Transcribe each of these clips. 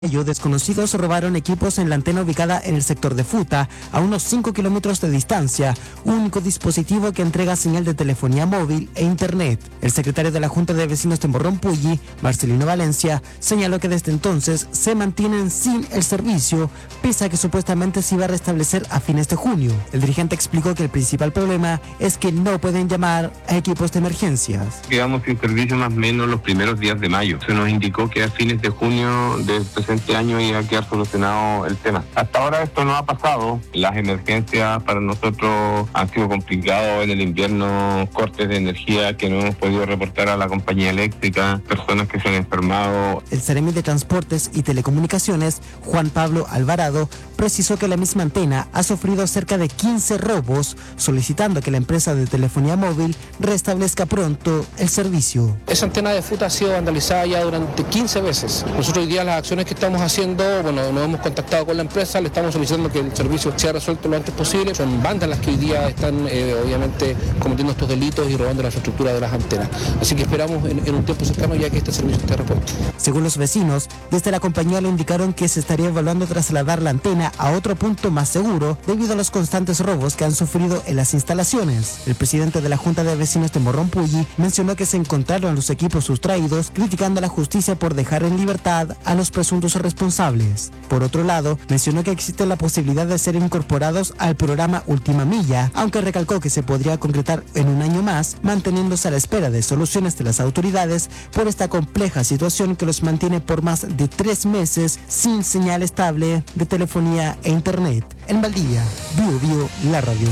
Desconocidos robaron equipos en la antena ubicada en el sector de Futa, a unos 5 kilómetros de distancia, un único dispositivo que entrega señal de telefonía móvil e internet. El secretario de la Junta de Vecinos de Morrón Pulli, Marcelino Valencia, señaló que desde entonces se mantienen sin el servicio, pese a que supuestamente se iba a restablecer a fines de junio. El dirigente explicó que el principal problema es que no pueden llamar a equipos de emergencias. Quedamos sin servicio más o menos los primeros días de mayo. Se nos indicó que a fines de junio del presente año iba a quedar solucionado el tema. Hasta ahora esto no ha pasado. Las emergencias para nosotros han sido complicados en el invierno, cortes de energía que no hemos podido reportar a la compañía eléctrica, personas que se han enfermado. El Seremi de Transportes y Telecomunicaciones, Juan Pablo Alvarado, precisó que la misma antena ha sufrido cerca de 15 robos, solicitando que la empresa de telefonía móvil restablezca pronto el servicio. Esa antena de Futa ha sido vandalizada ya durante 15 veces. Nosotros hoy día las acciones que estamos haciendo, nos hemos contactado con la empresa, le estamos solicitando que el servicio sea resuelto lo antes posible. Son bandas las que hoy día están obviamente cometiendo estos delitos y robando la infraestructura de las antenas. Así que esperamos en un tiempo cercano ya que este servicio esté repuesto. Según los vecinos, desde la compañía le indicaron que se estaría evaluando trasladar la antena a otro punto más seguro debido a los constantes robos que han sufrido en las instalaciones. El presidente de la Junta de Vecinos de Morrón Pulli mencionó que se encontraron los equipos sustraídos, criticando a la justicia por dejar en libertad a los presuntos responsables. Por otro lado, mencionó que existe la posibilidad de ser incorporados al programa Última Milla, aunque recalcó que se podría concretar en un año más, manteniéndose a la espera de soluciones de las autoridades por esta compleja situación que los mantiene por más de 3 meses sin señal estable de telefonía e internet. En Valdivia, Bio, la radio.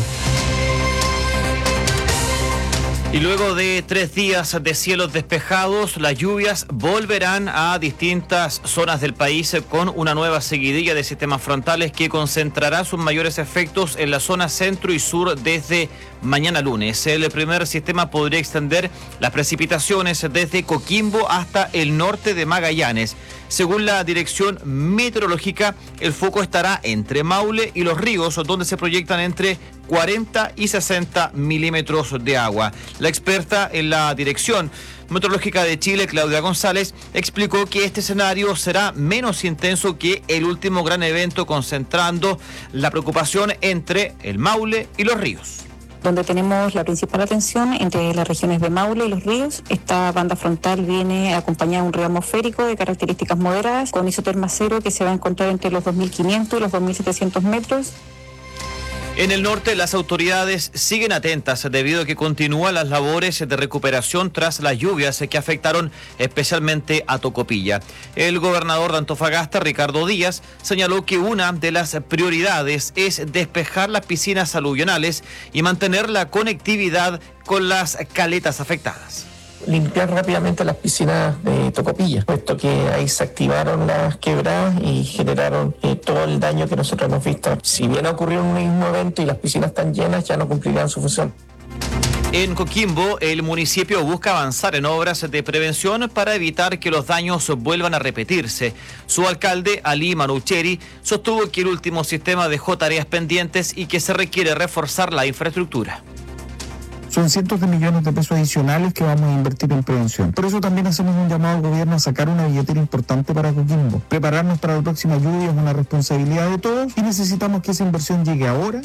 Y luego de 3 días de cielos despejados, las lluvias volverán a distintas zonas del país con una nueva seguidilla de sistemas frontales que concentrará sus mayores efectos en la zona centro y sur desde mañana lunes. El primer sistema podría extender las precipitaciones desde Coquimbo hasta el norte de Magallanes. Según la Dirección Meteorológica, el foco estará entre Maule y Los Ríos, donde se proyectan entre 40 y 60 milímetros de agua. La experta en la Dirección Meteorológica de Chile, Claudia González, explicó que este escenario será menos intenso que el último gran evento, concentrando la preocupación entre el Maule y Los Ríos. Donde tenemos la principal atención entre las regiones de Maule y Los Ríos. Esta banda frontal viene acompañada de un río atmosférico de características moderadas con isoterma cero que se va a encontrar entre los 2.500 y los 2.700 metros. En el norte, las autoridades siguen atentas debido a que continúan las labores de recuperación tras las lluvias que afectaron especialmente a Tocopilla. El gobernador de Antofagasta, Ricardo Díaz, señaló que una de las prioridades es despejar las piscinas aluvionales y mantener la conectividad con las caletas afectadas. Limpiar rápidamente las piscinas de Tocopilla, puesto que ahí se activaron las quebradas y generaron todo el daño que nosotros hemos visto. Si bien ha ocurrido un mismo evento y las piscinas están llenas, ya no cumplirán su función. En Coquimbo, el municipio busca avanzar en obras de prevención para evitar que los daños vuelvan a repetirse. Su alcalde, Ali Manucheri, sostuvo que el último sistema dejó tareas pendientes y que se requiere reforzar la infraestructura. Son cientos de millones de pesos adicionales que vamos a invertir en prevención. Por eso también hacemos un llamado al gobierno a sacar una billetera importante para Coquimbo. Prepararnos para la próxima lluvia es una responsabilidad de todos y necesitamos que esa inversión llegue ahora.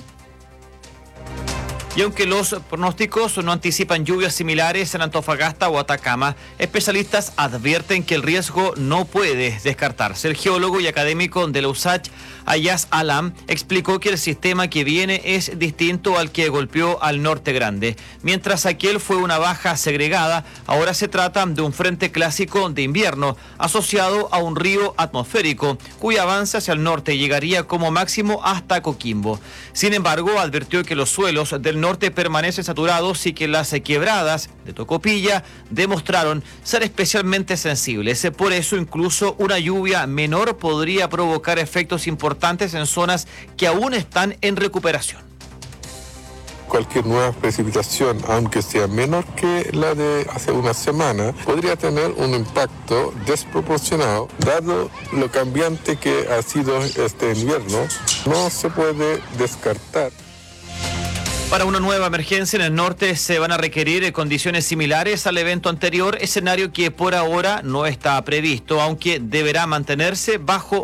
Y aunque los pronósticos no anticipan lluvias similares en Antofagasta o Atacama, especialistas advierten que el riesgo no puede descartarse. El geólogo y académico de la USACH, Ayaz Alam, explicó que el sistema que viene es distinto al que golpeó al Norte Grande. Mientras aquel fue una baja segregada, ahora se trata de un frente clásico de invierno asociado a un río atmosférico, cuyo avance hacia el norte llegaría como máximo hasta Coquimbo. Sin embargo, advirtió que los suelos del norte permanecen saturados y que las quebradas de Tocopilla demostraron ser especialmente sensibles. Por eso, incluso una lluvia menor podría provocar efectos importantes en zonas que aún están en recuperación. Cualquier nueva precipitación, aunque sea menor que la de hace una semana, podría tener un impacto desproporcionado, dado lo cambiante que ha sido este invierno. No se puede descartar. Para una nueva emergencia en el norte se van a requerir condiciones similares al evento anterior, escenario que por ahora no está previsto, aunque deberá mantenerse bajo